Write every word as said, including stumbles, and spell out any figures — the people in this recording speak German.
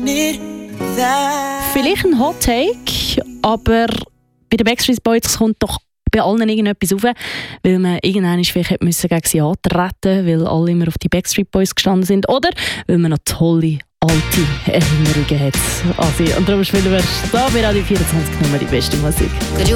need that. Vielleicht ein Hot Take, aber bei den Backstreet Boys kommt doch bei allen irgendetwas rauf, weil man irgendwann vielleicht müssen gegen sie antreten, weil alle immer auf die Backstreet Boys gestanden sind, oder weil man noch tolle alte Erinnerungen hat an sie. Und darum spielen wir da bei Radio vierundzwanzig Nummer die beste Musik.